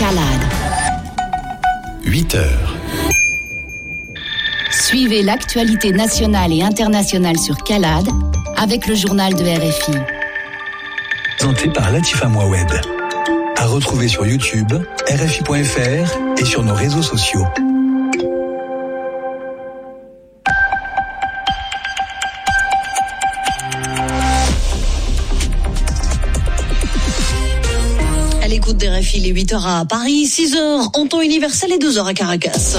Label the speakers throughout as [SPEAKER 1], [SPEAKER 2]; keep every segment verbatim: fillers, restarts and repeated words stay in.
[SPEAKER 1] Calade.
[SPEAKER 2] huit heures.
[SPEAKER 1] Suivez l'actualité nationale et internationale sur Calade avec le journal de R F I.
[SPEAKER 3] Présenté par Latifa Mouawed. À retrouver sur YouTube, R F I point F R et sur nos réseaux sociaux.
[SPEAKER 4] À l'écoute d'R F I, les huit heures à Paris, six heures en temps universel et deux heures à Caracas.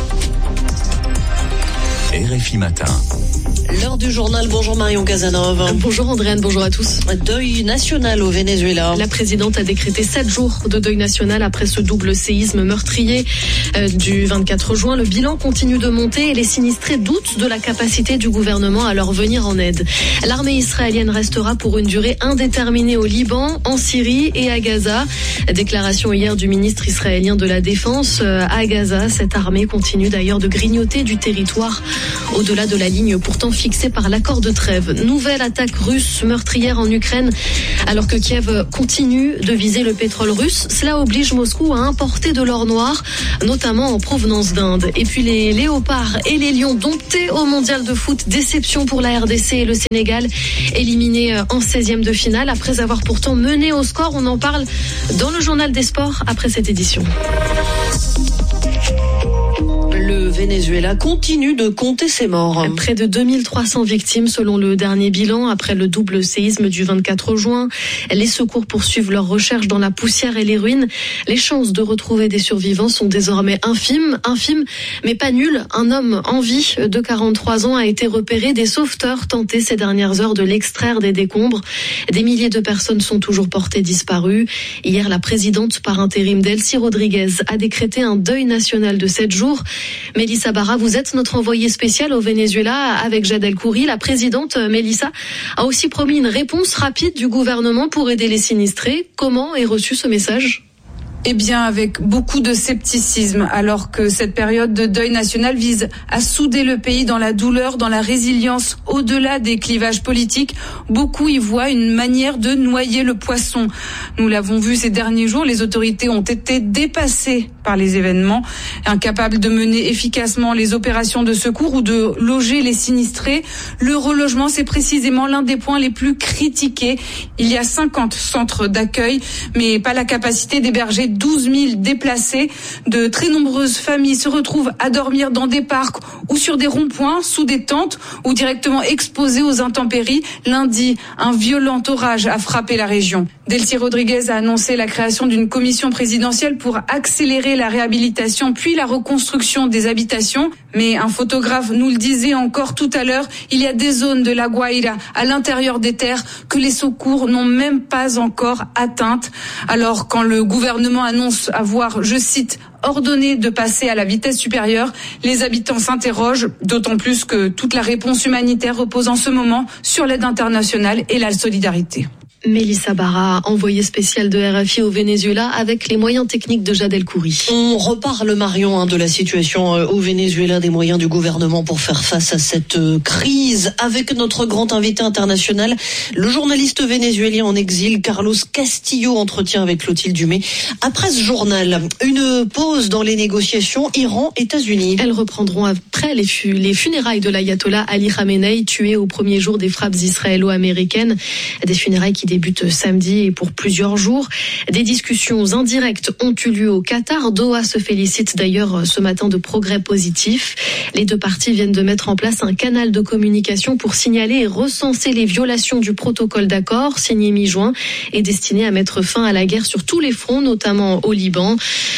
[SPEAKER 3] R F I Matin.
[SPEAKER 4] L'heure du journal, bonjour Marion Casanova.
[SPEAKER 5] Bonjour Andréane, bonjour à tous.
[SPEAKER 4] Deuil national au Venezuela.
[SPEAKER 5] La présidente a décrété sept jours de deuil national après ce double séisme meurtrier euh, du vingt-quatre juin. Le bilan continue de monter et les sinistrés doutent de la capacité du gouvernement à leur venir en aide. L'armée israélienne restera pour une durée indéterminée au Liban, en Syrie et à Gaza. Déclaration hier du ministre israélien de la Défense euh, à Gaza. Cette armée continue d'ailleurs de grignoter du territoire au-delà de la ligne pourtant fixée par l'accord de trêve. Nouvelle attaque russe meurtrière en Ukraine alors que Kiev continue de viser le pétrole russe. Cela oblige Moscou à importer de l'or noir, notamment en provenance d'Inde. Et puis les léopards et les lions domptés au mondial de foot. Déception pour la R D C et le Sénégal, éliminés en seizième de finale après avoir pourtant mené au score. On en parle dans le journal des sports après cette édition.
[SPEAKER 4] Le Venezuela continue de compter ses morts.
[SPEAKER 5] Près de deux mille trois cents victimes selon le dernier bilan après le double séisme du vingt-quatre juin. Les secours poursuivent leurs recherches dans la poussière et les ruines. Les chances de retrouver des survivants sont désormais infimes, infimes, mais pas nulles. Un homme en vie de quarante-trois ans a été repéré. Des sauveteurs tentaient ces dernières heures de l'extraire des décombres. Des milliers de personnes sont toujours portées disparues. Hier, la présidente par intérim Delcy Rodriguez a décrété un deuil national de sept jours. Mélissa Barra, vous êtes notre envoyée spéciale au Venezuela avec Jad El-Khoury. La présidente Mélissa a aussi promis une réponse rapide du gouvernement pour aider les sinistrés. Comment est reçu ce message ?
[SPEAKER 6] Eh bien, avec beaucoup de scepticisme, alors que cette période de deuil national vise à souder le pays dans la douleur, dans la résilience, au-delà des clivages politiques. Beaucoup y voient une manière de noyer le poisson. Nous l'avons vu ces derniers jours, les autorités ont été dépassées par les événements, incapables de mener efficacement les opérations de secours ou de loger les sinistrés. Le relogement, c'est précisément l'un des points les plus critiqués. Il y a cinquante centres d'accueil, mais pas la capacité d'héberger douze mille déplacés. De très nombreuses familles se retrouvent à dormir dans des parcs ou sur des ronds-points, sous des tentes ou directement exposées aux intempéries. Lundi, un violent orage a frappé la région. Delcy Rodriguez a annoncé la création d'une commission présidentielle pour accélérer la réhabilitation puis la reconstruction des habitations. Mais un photographe nous le disait encore tout à l'heure, il y a des zones de la Guaira à l'intérieur des terres que les secours n'ont même pas encore atteintes. Alors quand le gouvernement annonce avoir, je cite, ordonné de passer à la vitesse supérieure, les habitants s'interrogent, d'autant plus que toute la réponse humanitaire repose en ce moment sur l'aide internationale et la solidarité.
[SPEAKER 5] Mélissa Barra, envoyée spéciale de R F I au Venezuela avec les moyens techniques de Jad El-Khoury.
[SPEAKER 4] On reparle, Marion, hein, de la situation euh, au Venezuela, des moyens du gouvernement pour faire face à cette euh, crise avec notre grand invité international, le journaliste vénézuélien en exil, Carlos Castillo, entretien avec Clotilde Dumais. Après ce journal, une pause dans les négociations Iran-États-Unis.
[SPEAKER 5] Elles reprendront après les, fu- les funérailles de l'ayatollah Ali Khamenei, tué au premier jour des frappes israélo-américaines. Des funérailles qui débute samedi et pour plusieurs jours. Des discussions indirectes ont eu lieu au Qatar. Doha se félicite d'ailleurs ce matin de progrès positifs. Les deux parties viennent de mettre en place un canal de communication pour signaler et recenser les violations du protocole d'accord signé mi-juin et destiné à mettre fin à la guerre sur tous les fronts, notamment au Liban.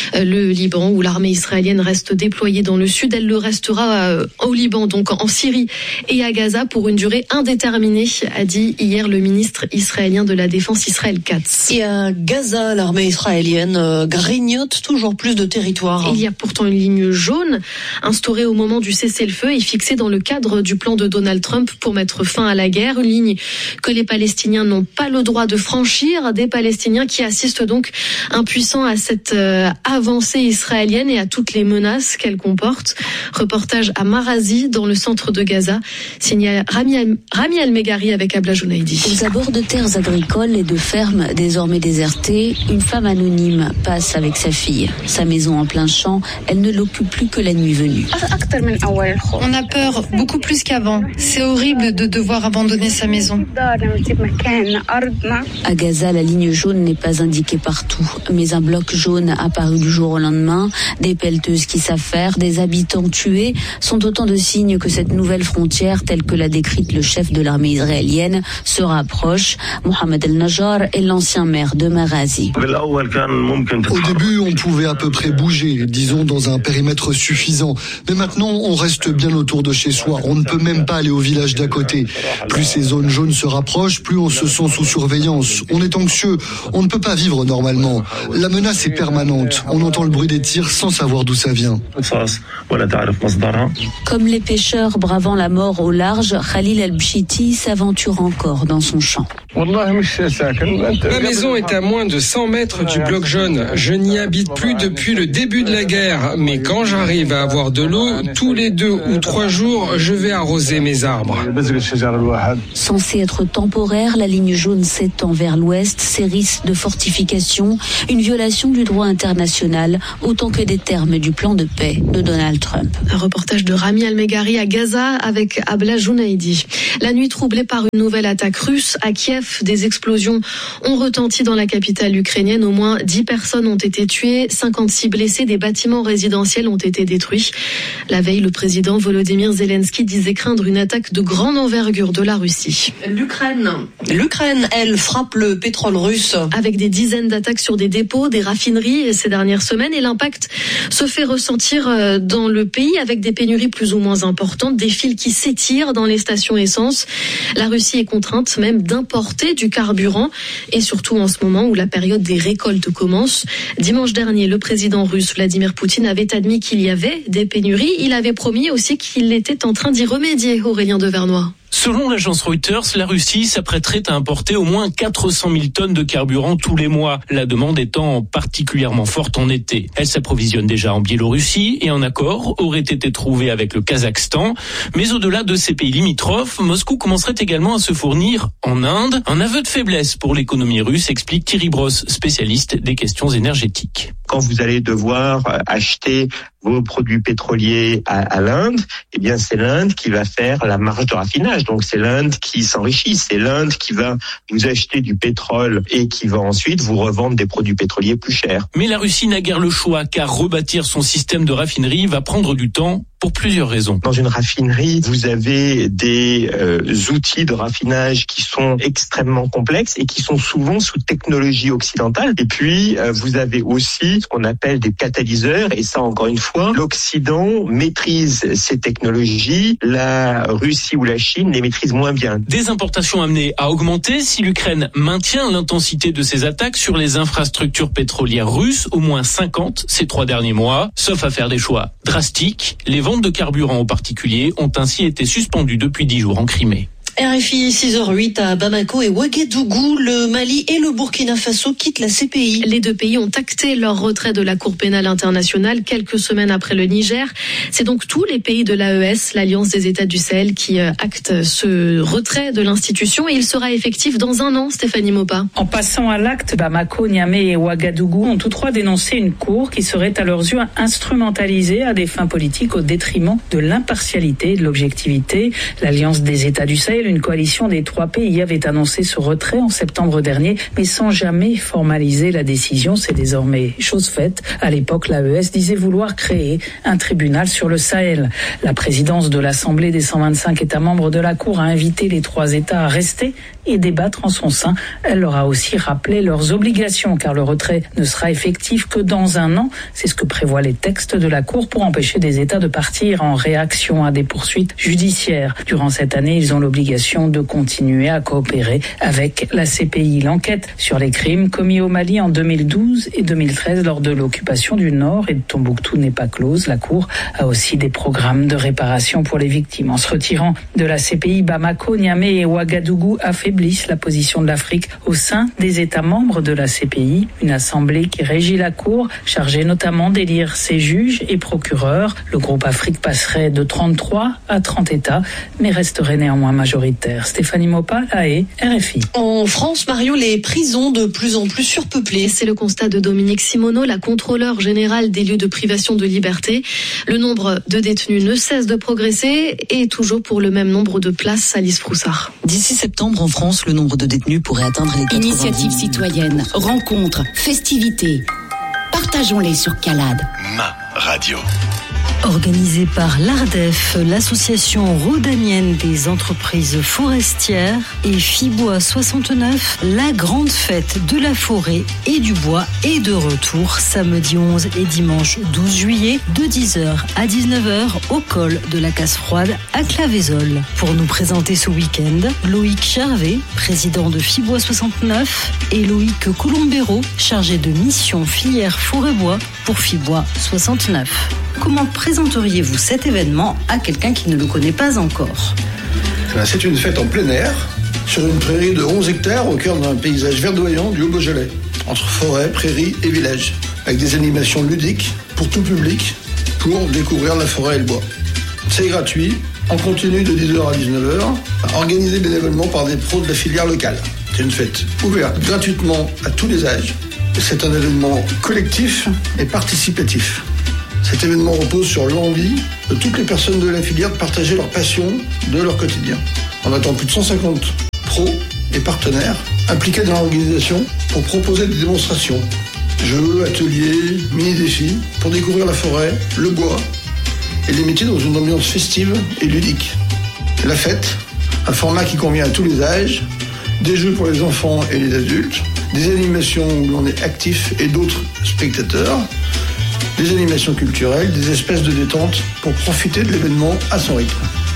[SPEAKER 5] Le Liban où l'armée israélienne reste déployée dans le sud, elle le restera au Liban, donc en Syrie et à Gaza pour une durée indéterminée, a dit hier le ministre israélien de la Défense Israël Katz.
[SPEAKER 4] Et à Gaza, l'armée israélienne euh, grignote toujours plus de territoire.
[SPEAKER 5] Il y a pourtant une ligne jaune instaurée au moment du cessez-le-feu et fixée dans le cadre du plan de Donald Trump pour mettre fin à la guerre. Une ligne que les Palestiniens n'ont pas le droit de franchir. Des Palestiniens qui assistent donc impuissants à cette euh, avancée israélienne et à toutes les menaces qu'elle comporte. Reportage à Marazi, dans le centre de Gaza. Signé Rami, Al- Rami Al-Meghari avec Abla Jounaidi.
[SPEAKER 7] Aux abords de terres agricoles
[SPEAKER 1] agricoles et de fermes désormais désertées, une femme anonyme passe avec sa fille. Sa maison en plein champ, elle ne l'occupe plus que la nuit venue.
[SPEAKER 7] On a peur beaucoup plus qu'avant. C'est horrible de devoir abandonner sa maison.
[SPEAKER 1] À Gaza, la ligne jaune n'est pas indiquée partout, mais un bloc jaune apparu du jour au lendemain, des pelleteuses qui s'affairent, des habitants tués, sont autant de signes que cette nouvelle frontière, telle que l'a décrite le chef de l'armée israélienne, se rapproche. Mohamed El-Najjar est l'ancien maire de Marazi.
[SPEAKER 8] Au début, on pouvait à peu près bouger, disons dans un périmètre suffisant. Mais maintenant, on reste bien autour de chez soi. On ne peut même pas aller au village d'à côté. Plus ces zones jaunes se rapprochent, plus on se sent sous surveillance. On est anxieux. On ne peut pas vivre normalement. La menace est permanente. On entend le bruit des tirs sans savoir d'où ça vient.
[SPEAKER 1] Comme les pêcheurs bravant la mort au large, Khalil El-Bchiti s'aventure encore dans son champ.
[SPEAKER 9] Ma maison est à moins de cent mètres du bloc jaune. Je n'y habite plus depuis le début de la guerre. Mais quand j'arrive à avoir de l'eau, tous les deux ou trois jours, je vais arroser mes arbres.
[SPEAKER 1] Censée être temporaire, la ligne jaune s'étend vers l'ouest, ses risques de fortification, une violation du droit international, autant que des termes du plan de paix de Donald Trump.
[SPEAKER 5] Un reportage de Rami Al-Meghari à Gaza avec Abla Jounaidi. La nuit troublée par une nouvelle attaque russe à Kiev, des explosions ont retenti dans la capitale ukrainienne. Au moins dix personnes ont été tuées, cinquante-six blessés, des bâtiments résidentiels ont été détruits. La veille, le président Volodymyr Zelensky disait craindre une attaque de grande envergure de la Russie.
[SPEAKER 4] L'Ukraine, l'Ukraine, elle frappe le pétrole russe.
[SPEAKER 5] Avec des dizaines d'attaques sur des dépôts, des raffineries ces dernières semaines, et l'impact se fait ressentir dans le pays avec des pénuries plus ou moins importantes, des fils qui s'étirent dans les stations essence. La Russie est contrainte même d'importer du carburant, et surtout en ce moment où la période des récoltes commence. Dimanche dernier, le président russe Vladimir Poutine avait admis qu'il y avait des pénuries. Il avait promis aussi qu'il était en train d'y remédier. Aurélien Devernois.
[SPEAKER 10] Selon l'agence Reuters, la Russie s'apprêterait à importer au moins quatre cent mille tonnes de carburant tous les mois, la demande étant particulièrement forte en été. Elle s'approvisionne déjà en Biélorussie et un accord aurait été trouvé avec le Kazakhstan. Mais au-delà de ces pays limitrophes, Moscou commencerait également à se fournir en Inde. Un aveu de faiblesse pour l'économie russe, explique Thierry Brosse, spécialiste des questions énergétiques.
[SPEAKER 11] Quand vous allez devoir acheter vos produits pétroliers à, à l'Inde, eh bien c'est l'Inde qui va faire la marge de raffinage. Donc c'est l'Inde qui s'enrichit, c'est l'Inde qui va vous acheter du pétrole et qui va ensuite vous revendre des produits pétroliers plus chers.
[SPEAKER 10] Mais la Russie n'a guère le choix, car rebâtir son système de raffinerie va prendre du temps. Pour plusieurs raisons.
[SPEAKER 11] Dans une raffinerie, vous avez des euh, outils de raffinage qui sont extrêmement complexes et qui sont souvent sous technologie occidentale. Et puis, euh, vous avez aussi ce qu'on appelle des catalyseurs. Et ça, encore une fois, l'Occident maîtrise ces technologies. La Russie ou la Chine les maîtrise moins bien.
[SPEAKER 10] Des importations amenées à augmenter si l'Ukraine maintient l'intensité de ses attaques sur les infrastructures pétrolières russes, au moins cinquante ces trois derniers mois, sauf à faire des choix drastiques. Les ventes de carburant en particulier ont ainsi été suspendues depuis dix jours en Crimée.
[SPEAKER 4] R F I six heures huit à Bamako et Ouagadougou, le Mali et le Burkina Faso quittent la C P I.
[SPEAKER 5] Les deux pays ont acté leur retrait de la Cour pénale internationale quelques semaines après le Niger. C'est donc tous les pays de l'A E S, l'Alliance des États du Sahel, qui actent ce retrait de l'institution, et il sera effectif dans un an, Stéphanie Mopa.
[SPEAKER 12] En passant à l'acte, Bamako, Niamey et Ouagadougou ont tous trois dénoncé une cour qui serait à leurs yeux instrumentalisée à des fins politiques au détriment de l'impartialité et de l'objectivité. L'Alliance des États du Sahel, une coalition des trois pays, avait annoncé ce retrait en septembre dernier, mais sans jamais formaliser la décision. C'est désormais chose faite. À l'époque, l'A E S disait vouloir créer un tribunal sur le Sahel. La présidence de l'Assemblée des cent vingt-cinq États membres de la Cour a invité les trois États à rester et débattre en son sein. Elle leur a aussi rappelé leurs obligations, car le retrait ne sera effectif que dans un an. C'est ce que prévoient les textes de la Cour pour empêcher des États de partir en réaction à des poursuites judiciaires. Durant cette année, ils ont l'obligation de continuer à coopérer avec la C P I. L'enquête sur les crimes commis au Mali en deux mille douze et deux mille treize lors de l'occupation du Nord et de Tombouctou n'est pas close. La Cour a aussi des programmes de réparation pour les victimes. En se retirant de la C P I, Bamako, Niamey et Ouagadougou affaiblissent la position de l'Afrique au sein des États membres de la C P I. Une assemblée qui régit la Cour, chargée notamment d'élire ses juges et procureurs. Le groupe Afrique passerait de trente-trois à trente États, mais resterait néanmoins majoritaire autoritaire. Stéphanie Mopa, La Haye, R F I.
[SPEAKER 4] En France, Mario, les prisons de plus en plus surpeuplées.
[SPEAKER 5] C'est le constat de Dominique Simoneau, la contrôleure générale des lieux de privation de liberté. Le nombre de détenus ne cesse de progresser et toujours pour le même nombre de places. Alice Froussard.
[SPEAKER 13] D'ici septembre, en France, le nombre de détenus pourrait atteindre les quatre-vingt-dix.
[SPEAKER 14] Initiatives citoyennes, rencontres, festivités. Partageons-les sur Calade.
[SPEAKER 2] Ma radio.
[SPEAKER 15] Organisée par l'ARDEF, l'association rhodanienne des entreprises forestières, et Fibois soixante-neuf, la grande fête de la forêt et du bois est de retour samedi onze et dimanche douze juillet de dix heures à dix-neuf heures au col de la Casse-Froide à Claveyzol. Pour nous présenter ce week-end, Loïc Gervais, président de Fibois soixante-neuf, et Loïc Colombero, chargé de mission filière forêt-bois pour Fibois soixante-neuf. Comment présenteriez-vous cet événement à quelqu'un qui ne le connaît pas encore ?
[SPEAKER 16] C'est une fête en plein air, sur une prairie de onze hectares au cœur d'un paysage verdoyant du Haut-Beaujolais, entre forêt, prairie et village, avec des animations ludiques pour tout public, pour découvrir la forêt et le bois. C'est gratuit, en continu de dix heures à dix-neuf heures, organisé bénévolement par des pros de la filière locale. C'est une fête ouverte gratuitement à tous les âges. C'est un événement collectif et participatif. Cet événement repose sur l'envie de toutes les personnes de la filière de partager leur passion de leur quotidien. On attend plus de cent cinquante pros et partenaires impliqués dans l'organisation pour proposer des démonstrations, jeux, ateliers, mini-défis pour découvrir la forêt, le bois et les métiers dans une ambiance festive et ludique. La fête, un format qui convient à tous les âges, des jeux pour les enfants et les adultes, des animations où l'on est actif et d'autres spectateurs, des animations culturelles, des espaces de détente pour profiter de l'événement à son rythme.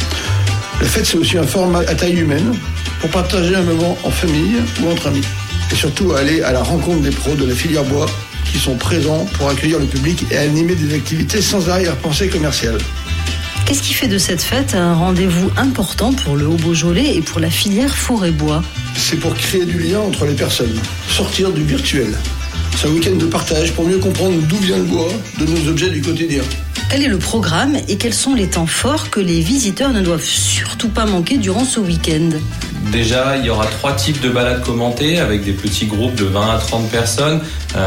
[SPEAKER 16] La fête, c'est aussi un format à taille humaine pour partager un moment en famille ou entre amis. Et surtout aller à la rencontre des pros de la filière bois qui sont présents pour accueillir le public et animer des activités sans arrière-pensée commerciale.
[SPEAKER 15] Qu'est-ce qui fait de cette fête un rendez-vous important pour le Haut-Beaujolais et pour la filière forêt-bois ?
[SPEAKER 16] C'est pour créer du lien entre les personnes, sortir du virtuel. C'est un week-end de partage pour mieux comprendre d'où vient le bois de nos objets du quotidien.
[SPEAKER 15] Quel est le programme et quels sont les temps forts que les visiteurs ne doivent surtout pas manquer durant ce week-end ?
[SPEAKER 17] Déjà, il y aura trois types de balades commentées avec des petits groupes de vingt à trente personnes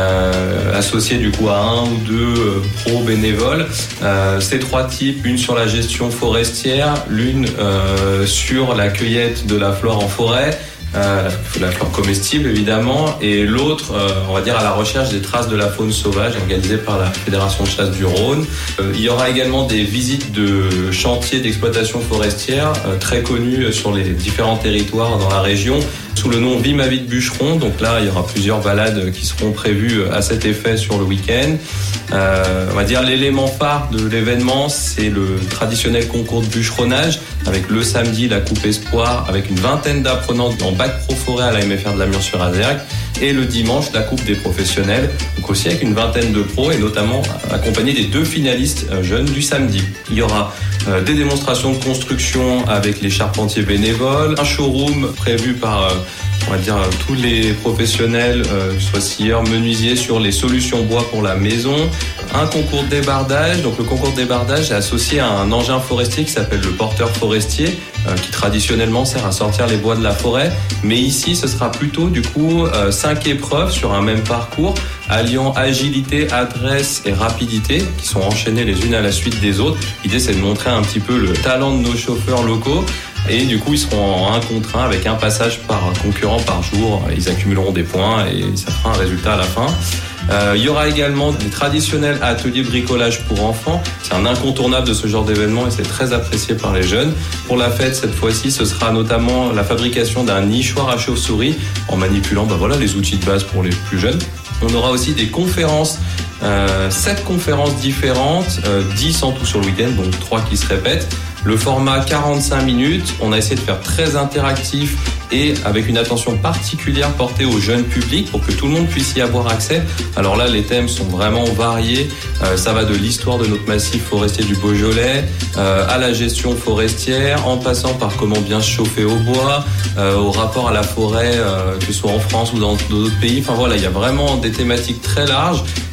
[SPEAKER 17] euh, associés du coup à un ou deux euh, pros bénévoles. Euh, ces trois types, une sur la gestion forestière, l'une euh, sur la cueillette de la flore en forêt, Euh, la flore comestible évidemment, et l'autre euh, on va dire à la recherche des traces de la faune sauvage organisée par la Fédération de chasse du Rhône. Euh, il y aura également des visites de chantiers d'exploitation forestière euh, très connus sur les différents territoires dans la région sous le nom Vie ma vie de bûcheron. Donc là il y aura plusieurs balades qui seront prévues à cet effet sur le week-end. Euh, on va dire l'élément phare de l'événement, c'est le traditionnel concours de bûcheronnage avec le samedi la coupe espoir avec une vingtaine d'apprenants en bac pro forêt à la M F R de la Mure-sur-Azergue, et le dimanche la coupe des professionnels, donc aussi avec une vingtaine de pros et notamment accompagnés des deux finalistes jeunes du samedi. Il y aura euh, des démonstrations de construction avec les charpentiers bénévoles, un showroom prévu par euh, on va dire tous les professionnels, euh, que ce soit scieurs, menuisiers, sur les solutions bois pour la maison, un concours de débardage. Donc le concours de débardage est associé à un engin forestier qui s'appelle le porteur forestier, euh, qui traditionnellement sert à sortir les bois de la forêt. Mais ici, ce sera plutôt du coup euh, cinq épreuves sur un même parcours, alliant agilité, adresse et rapidité, qui sont enchaînées les unes à la suite des autres. L'idée, c'est de montrer un petit peu le talent de nos chauffeurs locaux. Et du coup, ils seront en un contre un avec un passage par concurrent par jour. Ils accumuleront des points et ça fera un résultat à la fin. Euh, il y aura également des traditionnels ateliers bricolage pour enfants. C'est un incontournable de ce genre d'événement et c'est très apprécié par les jeunes. Pour la fête, cette fois-ci, ce sera notamment la fabrication d'un nichoir à chauve-souris en manipulant bah voilà, les outils de base pour les plus jeunes. On aura aussi des conférences, euh, sept conférences différentes, euh, dix en tout sur le week-end, donc trois qui se répètent. Le format quarante-cinq minutes, on a essayé de faire très interactif et avec une attention particulière portée au jeune public pour que tout le monde puisse y avoir accès. Alors là, les thèmes sont vraiment variés. Euh, ça va de l'histoire de notre massif forestier du Beaujolais euh, à la gestion forestière, en passant par comment bien se chauffer au bois, euh, au rapport à la forêt, euh, que ce soit en France ou dans d'autres pays. Enfin voilà, il y a vraiment des thématiques très larges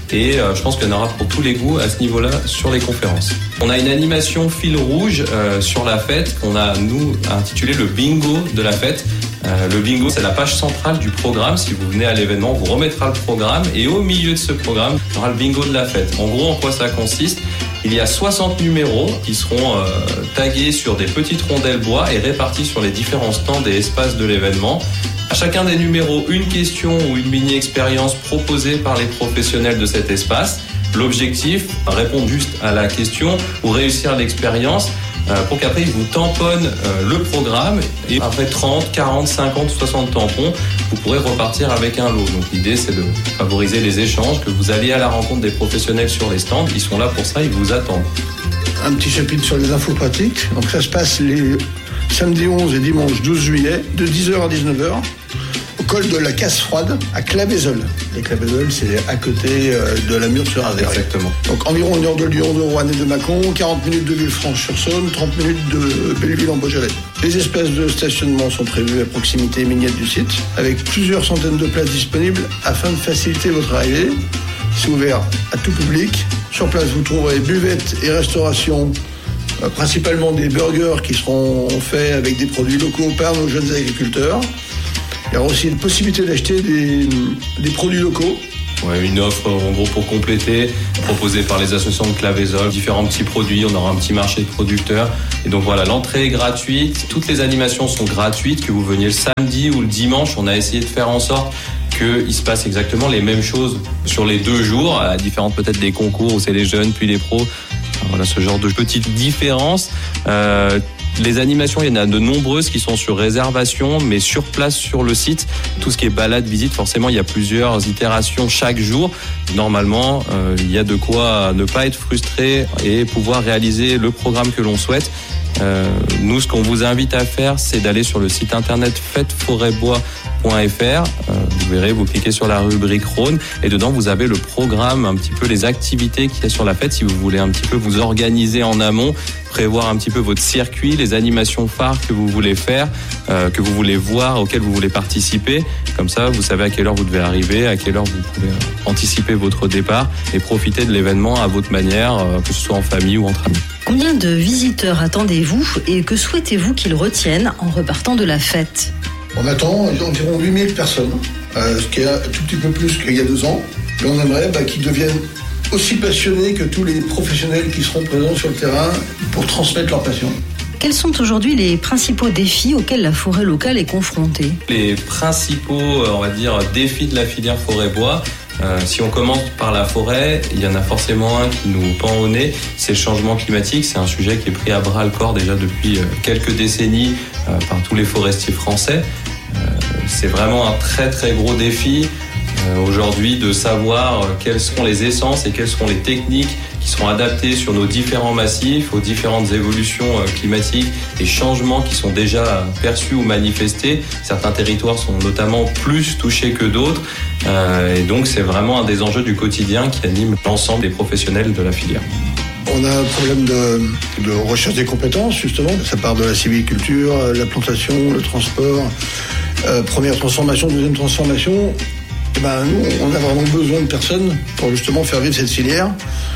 [SPEAKER 17] Et euh, je pense qu'il y en aura pour tous les goûts à ce niveau-là sur les conférences. On a une animation fil rouge euh, sur la fête qu'on a, nous, intitulé le bingo de la fête. Euh, le bingo, c'est la page centrale du programme. Si vous venez à l'événement, on vous remettra le programme. Et au milieu de ce programme, il y aura le bingo de la fête. En gros, en quoi ça consiste ? Il y a soixante numéros qui seront euh, tagués sur des petites rondelles bois et répartis sur les différents stands et espaces de l'événement. À chacun des numéros, une question ou une mini-expérience proposée par les professionnels de cet espace. L'objectif, répondre juste à la question ou réussir l'expérience euh, pour qu'après ils vous tamponnent euh, le programme et après trente, quarante, cinquante, soixante tampons, vous pourrez repartir avec un lot. Donc l'idée c'est de favoriser les échanges, que vous alliez à la rencontre des professionnels sur les stands, ils sont là pour ça, ils vous attendent.
[SPEAKER 16] Un petit chapitre sur les infos pratiques. Donc ça se passe les samedi onze et dimanche douze juillet de dix heures à dix-neuf heures au col de la Casse-Froide à Claveyzolles. Et Claveyzolles, c'est à côté de la Mure-sur-Ardèche.
[SPEAKER 17] Exactement.
[SPEAKER 16] Donc environ une heure de Lyon, de Roanne et de Mâcon, quarante minutes de Villefranche-sur-Saône, trente minutes de Belleville en Beaujolais. Les espaces de stationnement sont prévus à proximité immédiate du site, avec plusieurs centaines de places disponibles afin de faciliter votre arrivée. C'est ouvert à tout public. Sur place, vous trouverez buvette et restauration, euh, principalement des burgers qui seront faits avec des produits locaux par nos jeunes agriculteurs. Il y aura aussi une possibilité d'acheter des, des produits locaux.
[SPEAKER 17] Ouais, une offre en gros pour compléter, proposée par les associations de Claveyzolles, différents petits produits, on aura un petit marché de producteurs. Et donc voilà, l'entrée est gratuite, toutes les animations sont gratuites, que vous veniez le samedi ou le dimanche, on a essayé de faire en sorte qu'il se passe exactement les mêmes choses sur les deux jours, à la différence peut-être des concours où c'est les jeunes puis les pros. Enfin, voilà, ce genre de petites différences. Euh, Les animations, il y en a de nombreuses qui sont sur réservation, mais sur place sur le site. Tout ce qui est balade, visite, forcément, il y a plusieurs itérations chaque jour. Normalement, euh, il y a de quoi ne pas être frustré et pouvoir réaliser le programme que l'on souhaite. Euh, nous, ce qu'on vous invite à faire, c'est d'aller sur le site internet fête forêt bois point f r. Euh, vous verrez, vous cliquez sur la rubrique Rhône et dedans, vous avez le programme, un petit peu les activités qu'il y a sur la fête. Si vous voulez un petit peu vous organiser en amont, prévoir un petit peu votre circuit, les animations phares que vous voulez faire, euh, que vous voulez voir, auxquelles vous voulez participer. Comme ça, vous savez à quelle heure vous devez arriver, à quelle heure vous pouvez anticiper votre départ et profiter de l'événement à votre manière, euh, que ce soit en famille ou entre amis.
[SPEAKER 15] Combien de visiteurs attendez-vous et que souhaitez-vous qu'ils retiennent en repartant de la fête ?
[SPEAKER 16] On attend environ huit mille personnes, euh, ce qui est un tout petit peu plus qu'il y a deux ans. Et on aimerait bah, qu'ils deviennent aussi passionnés que tous les professionnels qui seront présents sur le terrain pour transmettre leur passion.
[SPEAKER 15] Quels sont aujourd'hui les principaux défis auxquels la forêt locale est confrontée ?
[SPEAKER 17] Les principaux, on va dire, défis de la filière forêt-bois, euh, si on commence par la forêt, il y en a forcément un qui nous pend au nez, c'est le changement climatique. C'est un sujet qui est pris à bras-le-corps déjà depuis quelques décennies euh, par tous les forestiers français. Euh, c'est vraiment un très très gros défi euh, aujourd'hui de savoir quelles seront les essences et quelles seront les techniques qui seront adaptés sur nos différents massifs, aux différentes évolutions climatiques et changements qui sont déjà perçus ou manifestés. Certains territoires sont notamment plus touchés que d'autres. Euh, et donc, c'est vraiment un des enjeux du quotidien qui anime l'ensemble des professionnels de la filière.
[SPEAKER 16] On a un problème de, de recherche des compétences, justement. Ça part de la sylviculture, la plantation, le transport. Euh, première transformation, deuxième transformation. Et ben, nous, on a vraiment besoin de personnes pour justement faire vivre cette filière.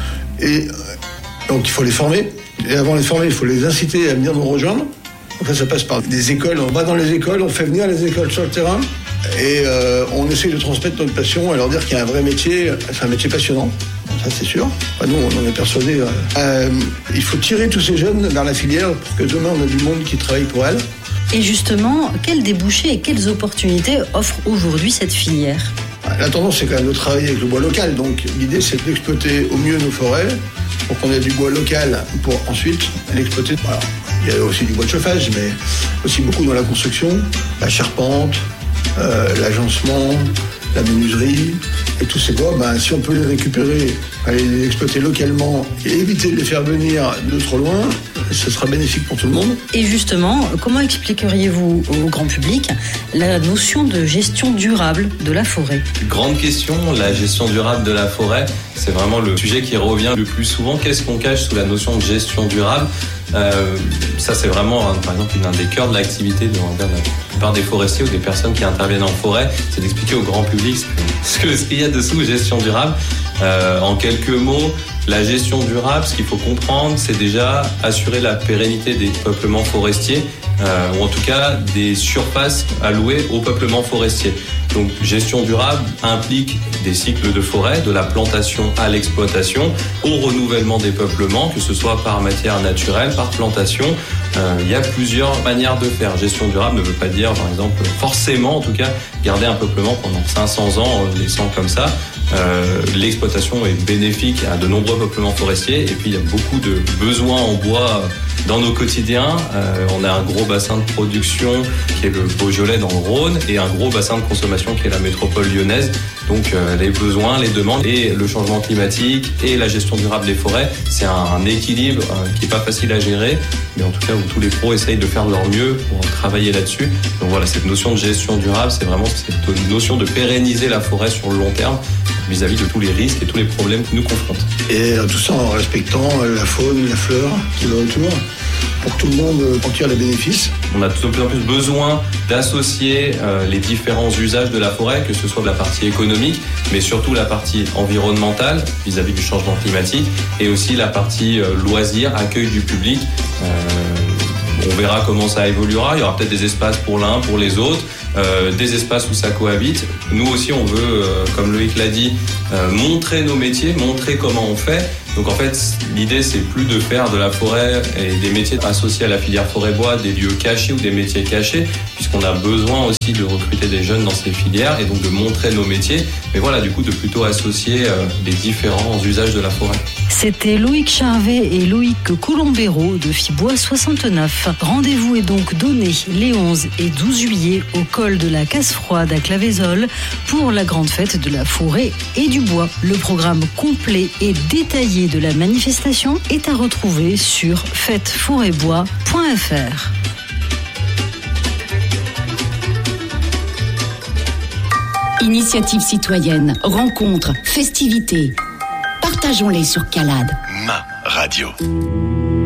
[SPEAKER 16] Et donc il faut les former. Et avant de les former, il faut les inciter à venir nous rejoindre. Donc là, ça passe par des écoles. On va dans les écoles, on fait venir les écoles sur le terrain et euh, on essaye de transmettre notre passion et leur dire qu'il y a un vrai métier. C'est un métier passionnant, ça c'est sûr. Enfin, nous, on en est persuadés. Euh, il faut tirer tous ces jeunes vers la filière pour que demain, on a du monde qui travaille pour elle.
[SPEAKER 15] Et justement, quels débouchés et quelles opportunités offre aujourd'hui cette filière ?
[SPEAKER 16] La tendance, c'est quand même de travailler avec le bois local. Donc, l'idée, c'est d'exploiter au mieux nos forêts pour qu'on ait du bois local pour ensuite l'exploiter. Alors, il y a aussi du bois de chauffage, mais aussi beaucoup dans la construction, la charpente, euh, l'agencement, la menuiserie. Et tous ces bois, ben, si on peut les récupérer, aller les exploiter localement et éviter de les faire venir de trop loin, ce sera bénéfique pour tout le monde.
[SPEAKER 15] Et justement, comment expliqueriez-vous au grand public la notion de gestion durable de la forêt ?
[SPEAKER 17] Grande question, la gestion durable de la forêt, c'est vraiment le sujet qui revient le plus souvent. Qu'est-ce qu'on cache sous la notion de gestion durable ? Euh, ça, c'est vraiment, par exemple, un des cœurs de l'activité de la plupart des forestiers ou des personnes qui interviennent en forêt, c'est d'expliquer au grand public ce que, ce qu'il y a dessous gestion durable. Euh, en quelques mots, la gestion durable, ce qu'il faut comprendre, c'est déjà assurer la pérennité des peuplements forestiers, euh, ou en tout cas des surfaces allouées au peuplement forestier. Donc gestion durable implique des cycles de forêt, de la plantation à l'exploitation, au renouvellement des peuplements, que ce soit par matière naturelle, par plantation. Euh, il y a plusieurs manières de faire. Gestion durable ne veut pas dire, par exemple, forcément, en tout cas, garder un peuplement pendant cinq cents ans, en le laissant comme ça. Euh, l'exploitation est bénéfique à de nombreux peuplements forestiers, et puis il y a beaucoup de besoins en bois dans nos quotidiens. Euh, on a un gros bassin de production qui est le Beaujolais dans le Rhône, et un gros bassin de consommation qui est la métropole lyonnaise. Donc euh, les besoins, les demandes et le changement climatique et la gestion durable des forêts, c'est un, un équilibre euh, qui est pas facile à gérer, mais en tout cas où tous les pros essayent de faire de leur mieux pour travailler là-dessus. Donc voilà, cette notion de gestion durable, c'est vraiment cette notion de pérenniser la forêt sur le long terme vis-à-vis de tous les risques et tous les problèmes qui nous confrontent.
[SPEAKER 16] Et tout ça en respectant la faune, la flore qui va autour, pour que tout le monde en tire les bénéfices.
[SPEAKER 17] On a de plus en plus besoin d'associer euh, les différents usages de la forêt, que ce soit de la partie économique, mais surtout la partie environnementale vis-à-vis du changement climatique, et aussi la partie euh, loisir, accueil du public. Euh, on verra comment ça évoluera. Il y aura peut-être des espaces pour l'un, pour les autres, euh, des espaces où ça cohabite. Nous aussi, on veut, euh, comme Loïc l'a dit, euh, montrer nos métiers, montrer comment on fait. Donc en fait, l'idée, c'est plus de faire de la forêt et des métiers associés à la filière forêt-bois, des lieux cachés ou des métiers cachés, puisqu'on a besoin aussi de recruter des jeunes dans ces filières et donc de montrer nos métiers. Mais voilà, du coup, de plutôt associer euh, les différents usages de la forêt.
[SPEAKER 15] C'était Loïc Charvet et Loïc Colombero de Fibois soixante-neuf. Rendez-vous est donc donné les onze et douze juillet au col de la Casse-Froide à Claveyzol pour la grande fête de la forêt et du bois. Le programme complet et détaillé de la manifestation est à retrouver sur fête forêt bois point f r.
[SPEAKER 14] Initiative citoyenne, rencontres, festivités. Partageons-les sur Calade.
[SPEAKER 2] Ma radio.